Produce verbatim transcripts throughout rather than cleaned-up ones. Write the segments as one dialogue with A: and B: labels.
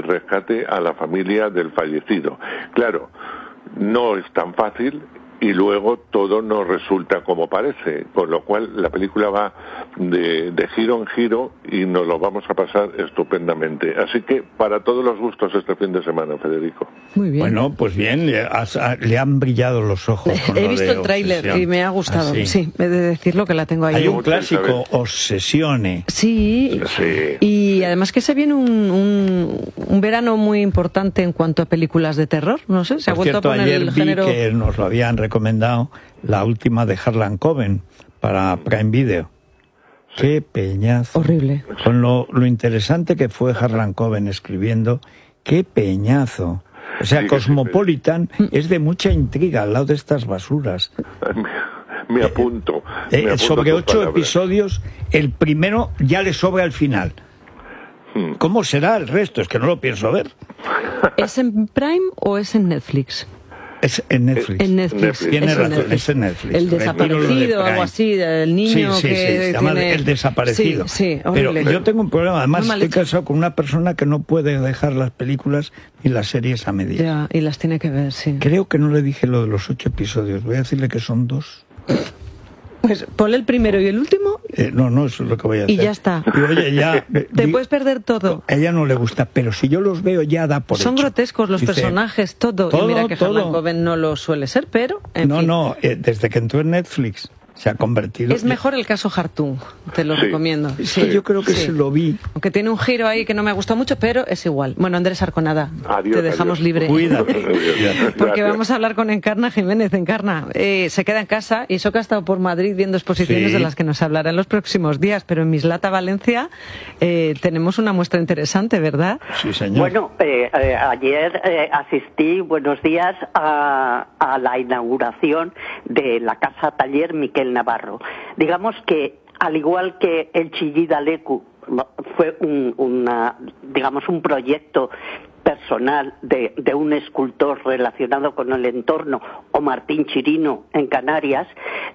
A: rescate a la familia del fallecido. Claro, no es tan fácil y luego todo no resulta como parece, con lo cual la película va de, de giro en giro y nos lo vamos a pasar estupendamente. Así que para todos los gustos este fin de semana, Federico.
B: Muy bien.
C: Bueno, pues bien, le, has, le han brillado los ojos. Con
B: He
C: lo
B: visto
C: de
B: el tráiler
C: Obsesión.
B: y me ha gustado.
C: ¿Ah, sí?
B: Sí, he de decirlo que la tengo ahí.
C: Hay un clásico, Obsesione.
B: Sí,
A: Sí.
B: y además que se viene un, un, un verano muy importante en cuanto a películas de terror. No sé, se ha
C: Por
B: vuelto
C: cierto,
B: a poner
C: ayer
B: el
C: vi
B: género.
C: que nos lo habían recomendado, la última de Harlan Coben para Prime Video. Qué peñazo.
B: Horrible.
C: Con lo, lo interesante que fue Harlan Coben escribiendo, qué peñazo. O sea,
A: Sí,
C: Cosmopolitan es de mucha intriga al lado de estas basuras.
A: Me apunto.
C: Eh,
A: me apunto
C: sobre
A: tus
C: ocho
A: palabras.
C: episodios, el primero ya le sobra al final.
A: Hmm.
C: ¿Cómo será el resto? Es que no lo pienso ver.
B: ¿Es en Prime o es en Netflix?
C: Es en Netflix.
B: En Netflix.
A: Netflix.
C: Tienes
B: Es en
C: razón,
B: Netflix.
C: es en Netflix.
B: El
C: Retiro lo de
B: desaparecido,
C: Prime.
B: algo así, el niño
C: sí, sí,
B: que
C: sí, se llama
B: tiene...
C: El Desaparecido.
B: Sí, sí,
C: Pero
B: horrible.
C: yo tengo un problema. Además,
B: Muy mal
C: estoy
B: hecho.
C: casado con una persona que no puede dejar las películas y las series a medias.
B: Ya, y las tiene que ver, sí.
C: Creo que no le dije lo de los ocho episodios. Voy a decirle que son dos.
B: Pues ponle el primero y el último
C: Eh, no, no, eso es lo que voy a hacer.
B: y ya está.
C: Y, oye, ya... eh,
B: Te
C: di-
B: puedes perder todo.
C: A ella no le gusta, pero si yo los veo ya da por
B: Son
C: hecho.
B: grotescos los
C: Dice,
B: personajes, todo.
C: todo,
B: Y mira que
C: todo.
B: Harlan Coben no lo suele ser, pero, en
C: No,
B: fin.
C: no, eh, desde que entró en Netflix se ha convertido...
B: Es mejor el caso Hartung, te lo
A: Sí.
B: recomiendo.
C: Es
B: Sí,
C: que yo creo que
B: sí.
C: se lo vi.
B: Aunque tiene un giro ahí que no me ha gustado mucho, pero es igual. Bueno, Andrés Arconada,
A: Adiós,
B: te dejamos
A: adiós.
B: libre.
C: Cuídate.
B: Porque
A: Gracias.
B: vamos a hablar con Encarna Jiménez. Encarna, eh, se queda en casa y eso que ha estado por Madrid viendo exposiciones
C: Sí.
B: de las que nos hablará en los próximos días, pero en Mislata, Valencia, eh, tenemos una muestra interesante, ¿verdad?
C: Sí, señor.
D: Bueno, eh, eh, ayer eh, asistí, buenos días, a, a la inauguración de la Casa Taller Miquel Navarro. Digamos que, al igual que el Chillida Leku fue un, una, digamos, un proyecto personal de, de un escultor relacionado con el entorno, o Martín Chirino en Canarias,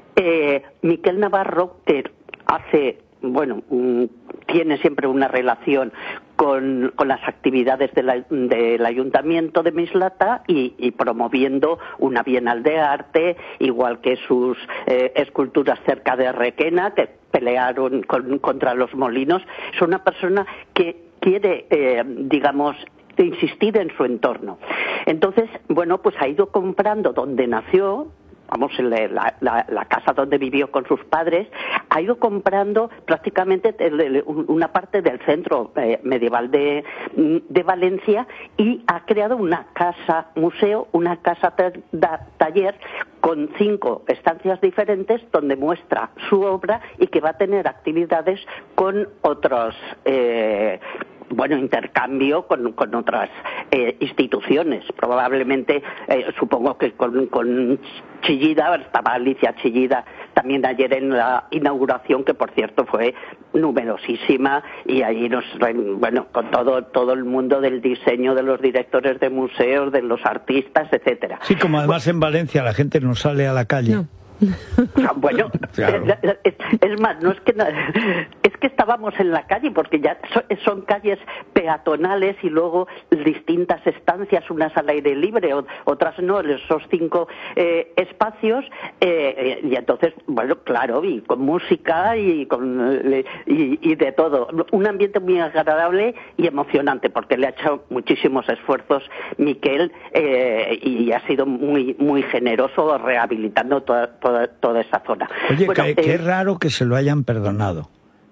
D: eh, Miquel Navarro, que hace, bueno, mm, tiene siempre una relación con, con las actividades de la, del Ayuntamiento de Mislata y, y promoviendo una Bienal de Arte, igual que sus eh, esculturas cerca de Requena, que pelearon con, contra los molinos. Es una persona que quiere, eh, digamos, insistir en su entorno. Entonces, bueno, pues ha ido comprando donde nació, vamos, en la, la, la casa donde vivió con sus padres, ha ido comprando prácticamente una parte del centro eh, medieval de, de Valencia y ha creado una casa museo, una casa taller con cinco estancias diferentes donde muestra su obra y que va a tener actividades con otros eh, bueno, intercambio con, con otras eh, instituciones. Probablemente, eh, supongo que con, con Chillida, estaba Alicia Chillida también ayer en la inauguración, que por cierto fue numerosísima, y allí nos, bueno, con todo, todo el mundo del diseño, de los directores de museos, de los artistas, etcétera.
C: Sí, como además en Valencia la gente no sale a la calle.
B: No.
D: Bueno,
C: Claro.
D: es, es más, no es que no, es que estábamos en la calle, porque ya son, son calles peatonales y luego distintas estancias, unas al aire libre, otras no, esos cinco eh, espacios, eh, y entonces, bueno, claro, y con música y con y, y de todo, un ambiente muy agradable y emocionante, porque le ha hecho muchísimos esfuerzos Miquel eh, y ha sido muy muy generoso rehabilitando toda, toda Toda, toda esa zona.
C: Oye,
D: bueno,
C: qué,
D: eh,
C: qué raro que se lo hayan perdonado.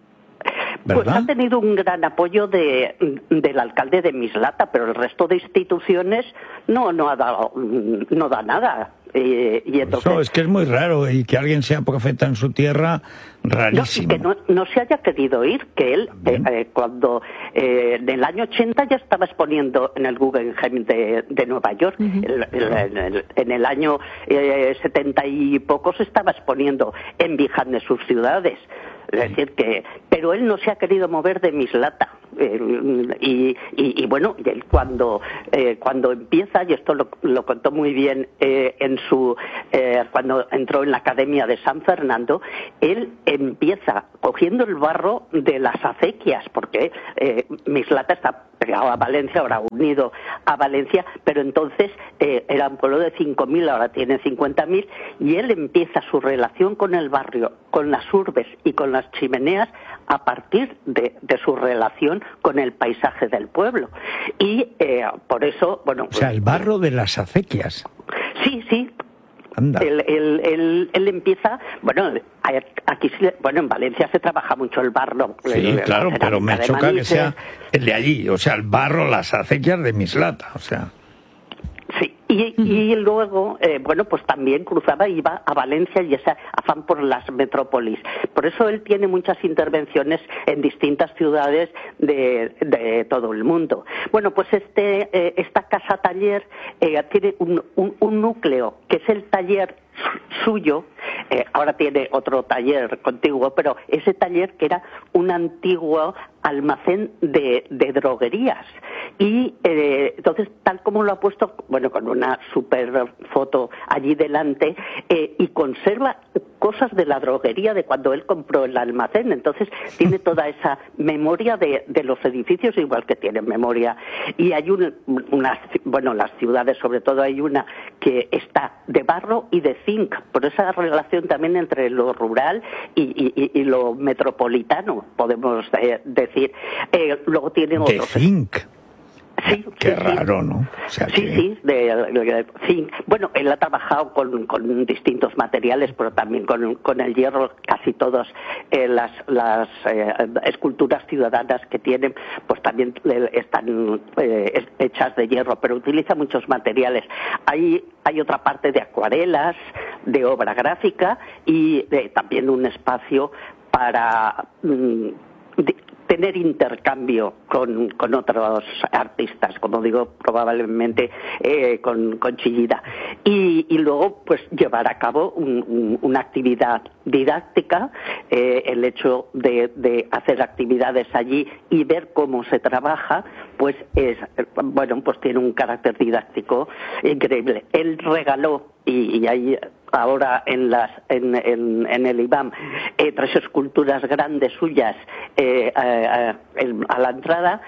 D: Pues
C: ¿Verdad?
D: ha tenido un gran apoyo de, del alcalde de Mislata, pero el resto de instituciones no no ha dado no da nada. Eh, y entonces,
C: Eso es que es muy raro, y que alguien sea profeta en su tierra, rarísimo.
D: No, y que no, no se haya querido ir, que él eh, eh, cuando eh, en el año ochenta ya estaba exponiendo en el Guggenheim de, de Nueva York, uh-huh. el, el, en, el, en el año eh, setenta y poco se estaba exponiendo en Biján de sus ciudades. Es decir, que, pero él no se ha querido mover de Mislata. Eh, y, y, y bueno, él cuando eh, cuando empieza, y esto lo, lo contó muy bien eh, en su eh, cuando entró en la Academia de San Fernando, él empieza cogiendo el barro de las acequias, porque eh, Mislata está pegado a Valencia, ahora unido a Valencia, pero entonces eh, era un pueblo de cinco mil, ahora tiene cincuenta mil, y él empieza su relación con el barrio, con las urbes y con las chimeneas a partir de, de su relación con el paisaje del pueblo. Y eh, por eso, bueno...
C: O sea, el barro de las acequias.
D: Sí, sí.
C: Anda.
D: Él, él, él, él empieza, bueno, aquí bueno en Valencia se trabaja mucho el barro.
C: Sí,
D: el,
C: claro, pero me choca
D: Manises,
C: que sea el de allí, o sea, el barro, las acequias de Mislata, o sea...
D: Sí, y, y luego, eh, bueno, pues también cruzaba, iba a Valencia y ese afán por las metrópolis. Por eso él tiene muchas intervenciones en distintas ciudades de, de todo el mundo. Bueno, pues este eh, esta casa taller eh, tiene un, un, un núcleo, que es el taller suyo, eh, ahora tiene otro taller contiguo, pero ese taller que era un antiguo almacén de, de droguerías. Y eh, entonces, tal como lo ha puesto, bueno, con una super foto allí delante, eh, y conserva cosas de la droguería de cuando él compró el almacén. Entonces, tiene toda esa memoria de, de los edificios, igual que tiene memoria. Y hay un, unas, bueno, las ciudades, sobre todo, hay una que está de barro y de zinc, por esa relación también entre lo rural y, y, y lo metropolitano, podemos eh, decir. Eh, luego tiene otro...
C: De zinc.
D: Sí,
C: Qué
D: sí,
C: raro,
D: sí.
C: ¿no? O sea,
D: sí,
C: que...
D: sí, de, de, de, sí. Bueno, él ha trabajado con, con distintos materiales, pero también con, con el hierro. Casi todas eh, las, las eh, esculturas ciudadanas que tienen, pues también eh, están eh, hechas de hierro, pero utiliza muchos materiales. Hay, hay otra parte de acuarelas, de obra gráfica y de, también un espacio para... Mm, de, tener intercambio con, con otros artistas, como digo, probablemente eh, con, con Chillida. Y, y luego, pues, llevar a cabo un, un, una actividad didáctica, eh, el hecho de, de hacer actividades allí y ver cómo se trabaja, pues, es, bueno, pues tiene un carácter didáctico increíble. Él regaló, y, y ahí... ahora en las en, en, en el I B A M eh, tres esculturas grandes suyas eh, a, a, a la entrada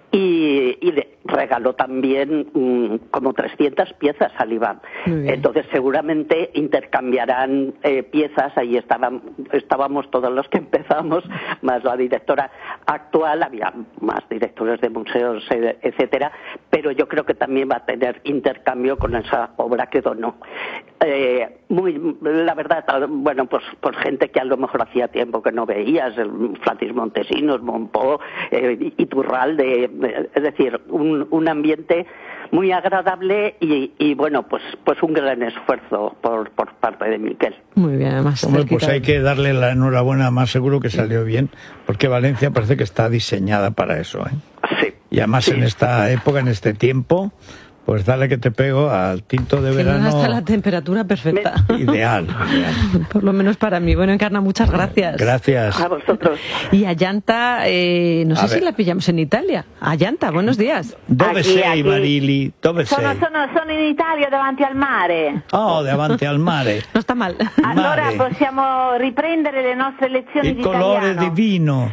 D: y, y le regaló también um, como trescientas piezas al I B A M. Entonces seguramente intercambiarán eh, piezas. Ahí estaban, estábamos todos los que empezamos, más la directora actual, había más directores de museos, etcétera, pero yo creo que también va a tener intercambio con esa obra que donó. Eh, muy, la verdad, bueno, pues por gente que a lo mejor hacía tiempo que no veías, el Flatis Montesinos, Monpó, eh, Iturralde, eh, es decir, un, un ambiente muy agradable y, y bueno, pues pues un gran esfuerzo por, por parte de Miquel.
B: Muy bien, además.
C: Hombre, pues hay que darle la enhorabuena, más seguro que salió bien, porque Valencia parece que está diseñada para eso, ¿eh?
D: Sí.
C: Y además
D: sí.
C: en esta época, en este tiempo... Pues dale que te pego al tinto de verano.
B: Hasta la temperatura perfecta.
C: Ideal, ideal.
B: Por lo menos para mí. Bueno, Encarna, muchas gracias.
C: Gracias.
D: A vosotros.
B: Y Ayanta, eh, no
C: A
B: sé
C: ver.
B: si la pillamos en Italia. Ayanta, buenos días.
C: Dove
E: Aquí,
C: sei,
E: aquí.
C: Marili? Dove
E: Sono,
C: sei?
E: sono, sono in Italia davanti al mare.
C: Oh, davanti al mare.
B: No está mal.
E: Allora
C: Mare.
E: possiamo riprendere le nostre lezioni
C: Il
E: di
C: colore
E: italiano.
C: di vino.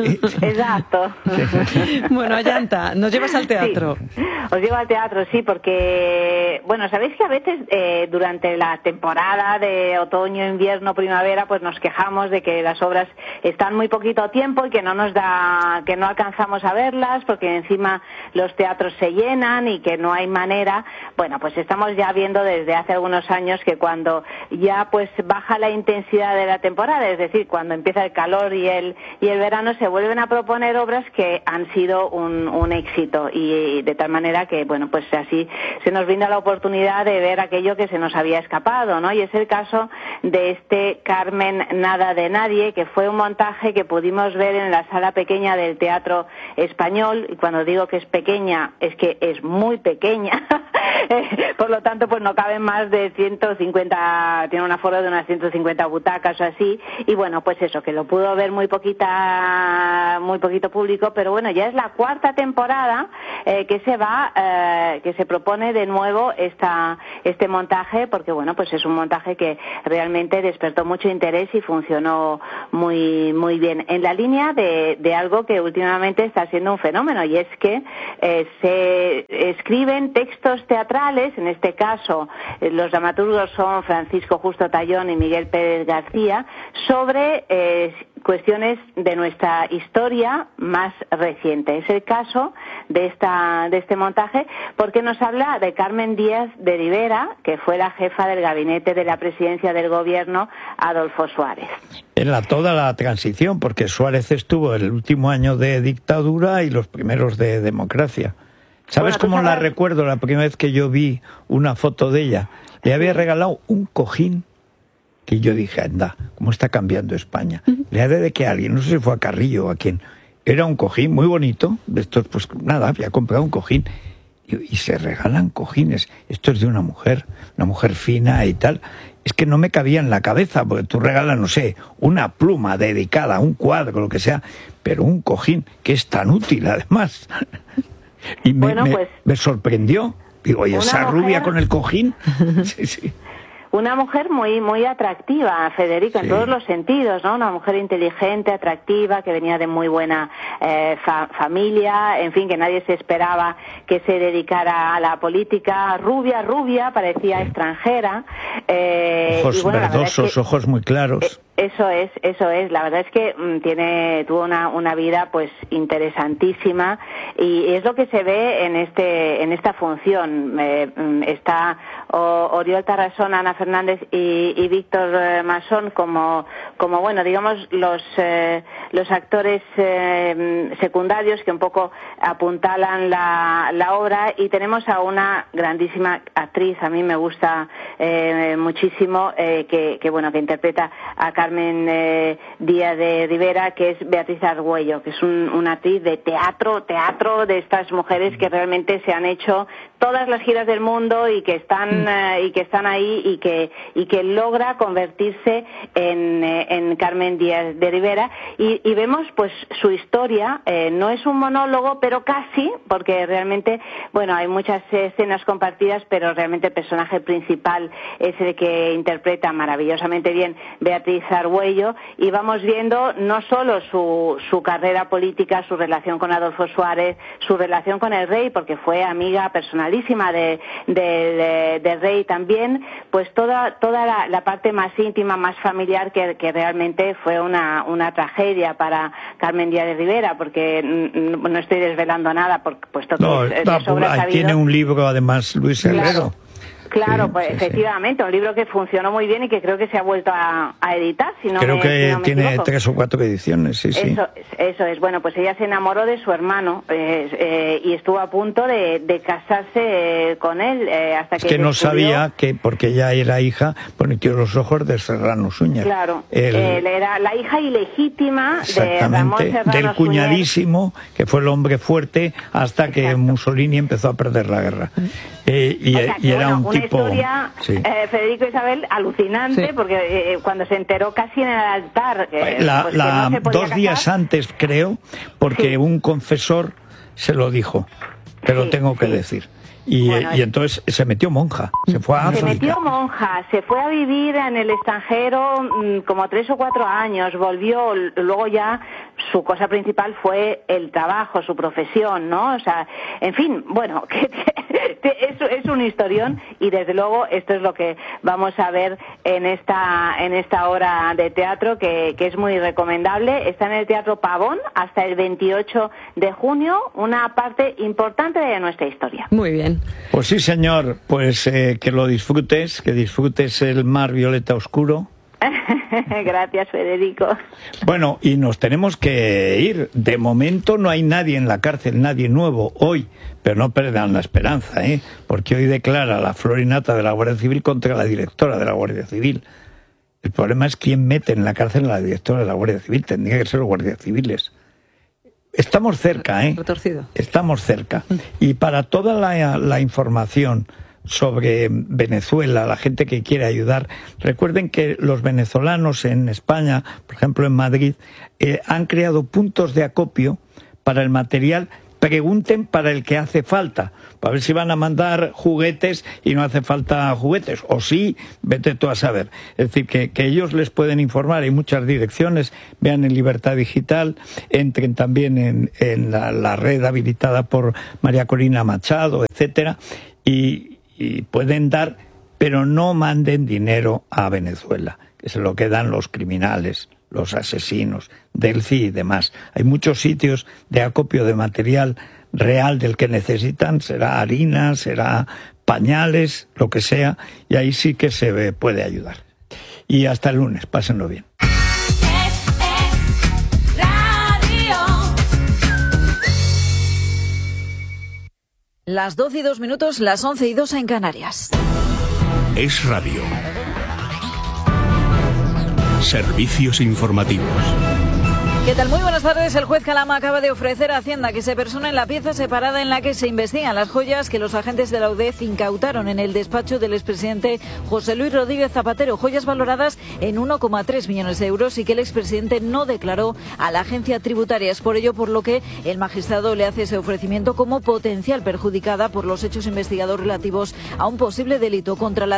E: Esatto.
B: Bueno, Ayanta, nos llevas al teatro.
E: Sí, os llevo al teatro, sí, porque, bueno, sabéis que a veces eh, durante la temporada de otoño, invierno, primavera, pues nos quejamos de que las obras están muy poquito tiempo y que no nos da, que no alcanzamos a verlas, porque encima los teatros se llenan y que no hay manera. Bueno, pues estamos ya viendo desde hace algunos años que cuando ya pues baja la intensidad de la temporada, es decir, cuando empieza el calor y el y el verano, se vuelven a proponer obras que han sido un, un éxito, y de tal manera que, bueno, pues así se nos brinda la oportunidad de ver aquello que se nos había escapado, ¿no? Y es el caso de este Carmen Nada de Nadie, que fue un montaje que pudimos ver en la sala pequeña del Teatro Español, y cuando digo que es pequeña, es que es muy pequeña, eh, por lo tanto, pues no caben más de ciento cincuenta, tiene un aforo de unas ciento cincuenta butacas o así, y bueno, pues eso, que lo pudo ver muy poquita, muy poquito público, pero bueno, ya es la cuarta temporada eh, que se va, eh, que se propone de nuevo esta, este montaje, porque bueno, pues es un montaje que realmente despertó mucho interés y funcionó muy, muy bien, en la línea de, de algo que últimamente está siendo un fenómeno, y es que eh, se escriben textos teatrales, en este caso eh, los dramaturgos son Francisco Justo Tallón y Miguel Pérez García, sobre eh, cuestiones de nuestra historia más reciente. Es el caso de esta de este montaje, porque nos habla de Carmen Díaz de Rivera, que fue la jefa del gabinete de la presidencia del gobierno Adolfo Suárez.
C: En la, toda la transición, porque Suárez estuvo el último año de dictadura y los primeros de democracia. ¿Sabes bueno, cómo sabes? La recuerdo la primera vez que yo vi una foto de ella? Le había regalado un cojín que yo dije, anda, ¿cómo está cambiando España? Uh-huh. Le ha de que alguien, no sé si fue a Carrillo o a quién, era un cojín muy bonito, de estos, pues nada, había comprado un cojín, y, y se regalan cojines, esto es de una mujer, una mujer fina y tal, es que no me cabía en la cabeza, porque tú regalas, no sé, una pluma dedicada, un cuadro, lo que sea, pero un cojín, que es tan útil además, y me, bueno, pues, me, me sorprendió, digo, ¿y esa mujer... rubia con el cojín? Sí, sí.
E: Una mujer muy muy atractiva, Federico, sí. En todos los sentidos, ¿no? Una mujer inteligente, atractiva, que venía de muy buena eh, fa- familia, en fin, que nadie se esperaba que se dedicara a la política. Rubia, rubia, parecía sí. extranjera. Eh,
C: ojos
E: y bueno,
C: verdosos, es que, ojos muy claros.
E: Eh, Eso es, eso es. La verdad es que mm, tiene, tuvo una, una vida pues interesantísima, y es lo que se ve en este, en esta función. Eh, está o, Oriol Tarrasona, Ana Fernández y, y Víctor eh, Masón como, como bueno, digamos los, eh, los actores eh, secundarios que un poco apuntalan la, la obra, y tenemos a una grandísima actriz. A mí me gusta eh, muchísimo eh, que, que bueno, que interpreta a Carmen eh, Díaz de Rivera, que es Beatriz Argüello, que es un, una actriz de teatro, teatro de estas mujeres que realmente se han hecho todas las giras del mundo y que están mm. eh, y que están ahí y que y que logra convertirse en, eh, en Carmen Díaz de Rivera, y, y vemos pues su historia. Eh, no es un monólogo, pero casi, porque realmente bueno, hay muchas escenas compartidas, pero realmente el personaje principal es el que interpreta maravillosamente bien Beatriz Argüello, y vamos viendo no solo su, su carrera política, su relación con Adolfo Suárez, su relación con el rey, porque fue amiga personalísima de, de, de, del rey también, pues toda, toda la, la parte más íntima, más familiar, que, que realmente fue una, una tragedia para Carmen Díaz de Rivera, porque no, no estoy desvelando nada, porque, puesto que
C: no,
E: es,
C: no, de sobra sabido. Tiene un libro además Luis Herrero.
E: Claro. Claro,
C: sí,
E: pues
C: sí,
E: efectivamente, sí. Un libro que funcionó muy bien y que creo que se ha vuelto a, a editar. Si no
C: creo
E: me,
C: que
E: si no me
C: tiene
E: equivoco.
C: tres o cuatro ediciones, sí, sí.
E: Eso, eso es. Bueno, pues ella se enamoró de su hermano eh, eh, y estuvo a punto de, de casarse eh, con él eh, hasta que...
C: Es que no
E: descubrió...
C: sabía que, porque ella era hija, ponió los ojos de Serrano Suñer.
E: Claro,
C: el...
E: él era la hija ilegítima de Ramón Serrano
C: del cuñadísimo,
E: Suñer,
C: que fue el hombre fuerte hasta que Exacto. Mussolini empezó a perder la guerra. Eh, y,
E: o sea,
C: y era
E: bueno,
C: un
E: una
C: tipo...
E: Historia,
C: sí.
E: eh, Federico Isabel, alucinante, sí. porque eh, cuando se enteró casi en el altar... Eh,
C: la,
E: pues
C: la,
E: que no se podía
C: dos
E: casar,
C: días antes, creo, porque sí. un confesor se lo dijo, te lo sí, tengo que sí. decir. Y, bueno, y entonces se metió monja, se fue a
E: Se
C: África.
E: metió monja, se fue a vivir en el extranjero mmm, como tres o cuatro años, volvió, luego ya su cosa principal fue el trabajo, su profesión, ¿no? O sea, en fin, bueno, que, que es, es un historión, y desde luego esto es lo que vamos a ver en esta en esta obra de teatro, que, que es muy recomendable. Está en el Teatro Pavón hasta el veintiocho de junio, una parte importante de nuestra historia.
B: Muy bien.
C: Pues sí, señor, pues eh, que lo disfrutes, que disfrutes el mar violeta oscuro.
E: Gracias, Federico.
C: Bueno, y nos tenemos que ir. De momento no hay nadie en la cárcel, nadie nuevo hoy, pero no perdan la esperanza, ¿eh? Porque hoy declara la florinata de la Guardia Civil contra la directora de la Guardia Civil. El problema es quién mete en la cárcel a la directora de la Guardia Civil. Tendría que ser los guardias civiles. Estamos cerca, ¿eh?
B: Retorcido.
C: Estamos cerca. Y para toda la, la información sobre Venezuela, la gente que quiere ayudar, recuerden que los venezolanos en España, por ejemplo en Madrid, eh, han creado puntos de acopio para el material. Pregunten para el que hace falta, para ver si van a mandar juguetes y no hace falta juguetes, o sí, vete tú a saber. Es decir, que, que ellos les pueden informar, hay muchas direcciones, vean en Libertad Digital, entren también en, en la, la red habilitada por María Corina Machado, etcétera, y y pueden dar, pero no manden dinero a Venezuela, que se lo quedan los criminales, los asesinos, Delcy y demás. Hay muchos sitios de acopio de material real del que necesitan, será harina, será pañales, lo que sea, y ahí sí que se puede ayudar. Y hasta el lunes, pásenlo bien.
F: Las doce y dos minutos, las once y dos en Canarias.
G: Es Radio. Servicios informativos.
F: ¿Qué tal? Muy buenas tardes. El juez Calama acaba de ofrecer a Hacienda que se persone en la pieza separada en la que se investigan las joyas que los agentes de la U D E C incautaron en el despacho del expresidente José Luis Rodríguez Zapatero, joyas valoradas en uno coma tres millones de euros y que el expresidente no declaró a la agencia tributaria. Es por ello por lo que el magistrado le hace ese ofrecimiento como potencial perjudicada por los hechos investigados relativos a un posible delito contra la